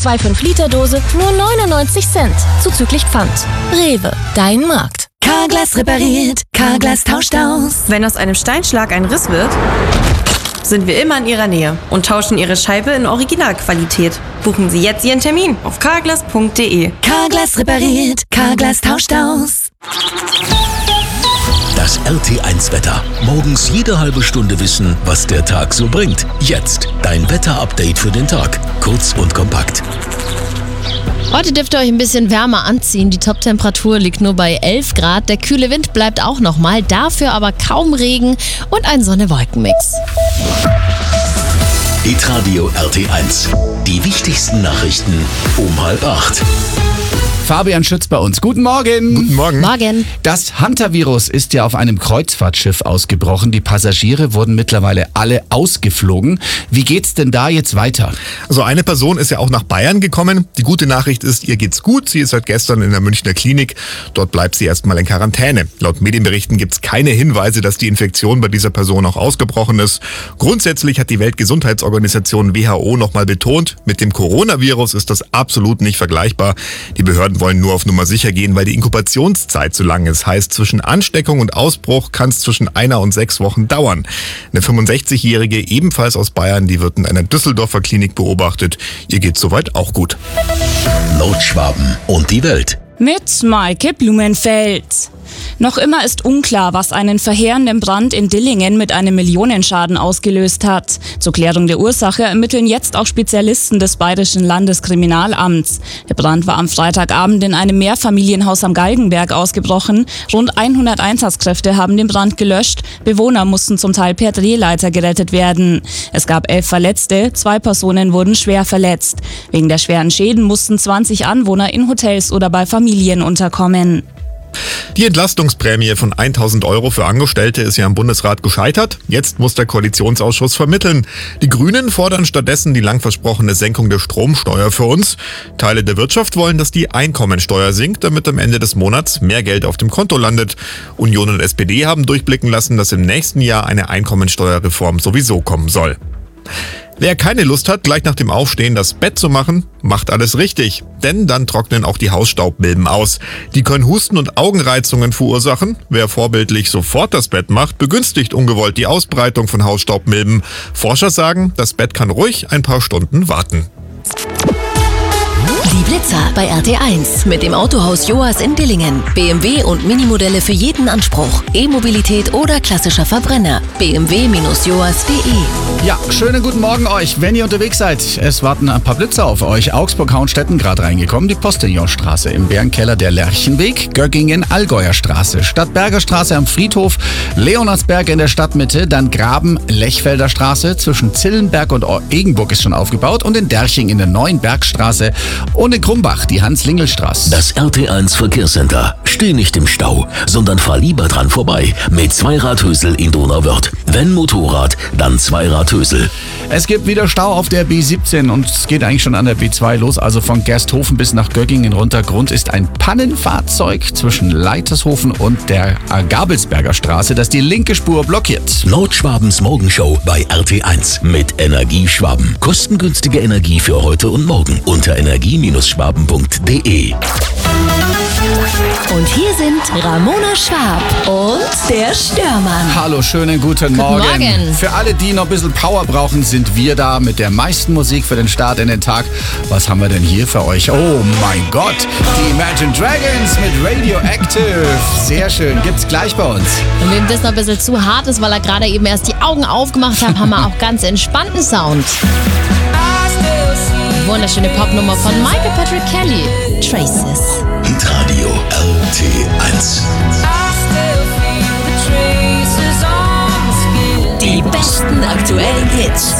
2 5-Liter-Dose nur 99 Cent, zuzüglich Pfand. Rewe, dein Markt. Carglass repariert, Carglass tauscht aus. Wenn aus einem Steinschlag ein Riss wird, sind wir immer in Ihrer Nähe und tauschen Ihre Scheibe in Originalqualität. Buchen Sie jetzt Ihren Termin auf carglass.de. Carglass repariert, Carglass tauscht aus. Das RT1-Wetter. Morgens jede halbe Stunde wissen, was der Tag so bringt. Jetzt dein Wetter-Update für den Tag. Kurz und kompakt. Heute dürft ihr euch ein bisschen wärmer anziehen. Die Top-Temperatur liegt nur bei 11 Grad. Der kühle Wind bleibt auch nochmal, dafür aber kaum Regen und ein Sonne-Wolken-Mix. Hitradio RT1. Die wichtigsten Nachrichten um 7:30. Fabian Schütz bei uns. Guten Morgen. Guten Morgen. Morgen. Das Hantavirus ist ja auf einem Kreuzfahrtschiff ausgebrochen. Die Passagiere wurden mittlerweile alle ausgeflogen. Wie geht's denn da jetzt weiter? Also eine Person ist ja auch nach Bayern gekommen. Die gute Nachricht ist, ihr geht's gut. Sie ist seit gestern in der Münchner Klinik. Dort bleibt sie erstmal in Quarantäne. Laut Medienberichten gibt's keine Hinweise, dass die Infektion bei dieser Person auch ausgebrochen ist. Grundsätzlich hat die Weltgesundheitsorganisation WHO nochmal betont, mit dem Coronavirus ist das absolut nicht vergleichbar. Die Behörden wollen nur auf Nummer sicher gehen, weil die Inkubationszeit zu lang ist. Heißt, zwischen Ansteckung und Ausbruch kann es zwischen 1 und 6 Wochen dauern. Eine 65-Jährige, ebenfalls aus Bayern, die wird in einer Düsseldorfer Klinik beobachtet. Ihr geht's soweit auch gut. Nordschwaben und die Welt. Mit Maike Blumenfeld. Noch immer ist unklar, was einen verheerenden Brand in Dillingen mit einem Millionenschaden ausgelöst hat. Zur Klärung der Ursache ermitteln jetzt auch Spezialisten des Bayerischen Landeskriminalamts. Der Brand war am Freitagabend in einem Mehrfamilienhaus am Galgenberg ausgebrochen. Rund 100 Einsatzkräfte haben den Brand gelöscht. Bewohner mussten zum Teil per Drehleiter gerettet werden. Es gab 11 Verletzte, 2 Personen wurden schwer verletzt. Wegen der schweren Schäden mussten 20 Anwohner in Hotels oder bei Familien unterkommen. Die Entlastungsprämie von 1.000 € für Angestellte ist ja im Bundesrat gescheitert. Jetzt muss der Koalitionsausschuss vermitteln. Die Grünen fordern stattdessen die lang versprochene Senkung der Stromsteuer für uns. Teile der Wirtschaft wollen, dass die Einkommensteuer sinkt, damit am Ende des Monats mehr Geld auf dem Konto landet. Union und SPD haben durchblicken lassen, dass im nächsten Jahr eine Einkommensteuerreform sowieso kommen soll. Wer keine Lust hat, gleich nach dem Aufstehen das Bett zu machen, macht alles richtig. Denn dann trocknen auch die Hausstaubmilben aus. Die können Husten und Augenreizungen verursachen. Wer vorbildlich sofort das Bett macht, begünstigt ungewollt die Ausbreitung von Hausstaubmilben. Forscher sagen, das Bett kann ruhig ein paar Stunden warten. Die Blitzer bei RT1 mit dem Autohaus Joas in Dillingen. BMW und Minimodelle für jeden Anspruch. E-Mobilität oder klassischer Verbrenner. bmw-joas.de. Ja, schönen guten Morgen euch, wenn ihr unterwegs seid. Es warten ein paar Blitzer auf euch. Augsburg-Hauenstetten gerade reingekommen. Die Postillonstraße im Bärenkeller, der Lerchenweg. Göggingen, Allgäuer Straße. Stadtberger Straße am Friedhof. Leonardsberg in der Stadtmitte. Dann Graben, Lechfelder Straße. Zwischen Zillenberg und Egenburg ist schon aufgebaut. Und in Derching in der Neuen Bergstraße. Und in Krumbach die Hans-Lingel-Straße. Das RT1 Verkehrscenter. Steh nicht im Stau, sondern fahr lieber dran vorbei mit Zweiradhösel in Donauwörth. Wenn Motorrad, dann Zweiradhösel. Es gibt wieder Stau auf der B17 und es geht eigentlich schon an der B2 los, also von Gersthofen bis nach Göggingen runter. Grund ist ein Pannenfahrzeug zwischen Leitershofen und der Gabelsberger Straße, das die linke Spur blockiert. Nordschwabens Morgenshow bei RT1 mit Energieschwaben. Kostengünstige Energie für heute und morgen unter energie-schwaben.de. Und hier sind Ramona Schwab und der Störmann. Hallo, schönen guten Morgen. Morgen. Für alle, die noch ein bisschen Power brauchen, sind wir da mit der meisten Musik für den Start in den Tag. Was haben wir denn hier für euch? Oh mein Gott, die Imagine Dragons mit Radioactive. Sehr schön, gibt's gleich bei uns. Und wem das noch ein bisschen zu hart ist, weil er gerade eben erst die Augen aufgemacht hat, haben wir auch ganz entspannten Sound. Wunderschöne Popnummer von Michael Patrick Kelly. Traces. Hitradio RT1. Die besten aktuellen Hits.